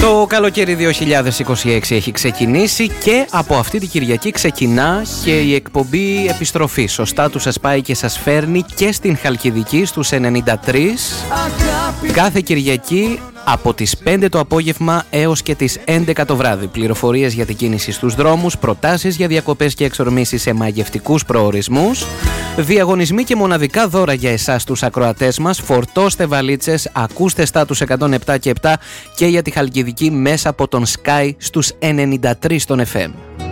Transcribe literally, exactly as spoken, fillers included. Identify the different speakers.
Speaker 1: Το καλοκαίρι δύο χιλιάδες είκοσι έξι έχει ξεκινήσει και από αυτή την Κυριακή ξεκινά και η εκπομπή επιστροφή. Σωστά του σας πάει και σας φέρνει και στην Χαλκιδική στους ενενήντα τρία. Κάθε Κυριακή από τις πέντε το απόγευμα έως και τις έντεκα το βράδυ. Πληροφορίες για την κίνηση στους δρόμους, προτάσεις για διακοπές και εξορμήσεις σε μαγευτικούς προορισμούς, διαγωνισμοί και μοναδικά δώρα για εσάς τους ακροατές μας. Φορτώστε βαλίτσες, ακούστε στα τους εκατόν επτά και επτά και για τη Χαλκιδική μέσα από τον Sky στους ενενήντα τρία των εφ εμ.